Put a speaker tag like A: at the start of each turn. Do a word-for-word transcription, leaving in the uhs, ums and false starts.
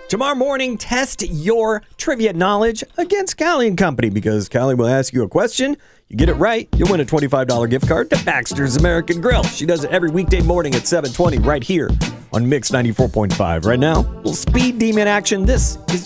A: Tomorrow morning, test your trivia knowledge against Callie and Company because Callie will ask you a question. You get it right, you'll win a twenty-five dollars gift card to Baxter's American Grill. She does it every weekday morning at seven twenty right here on Mix ninety-four point five. Right now, little speed demon action. This is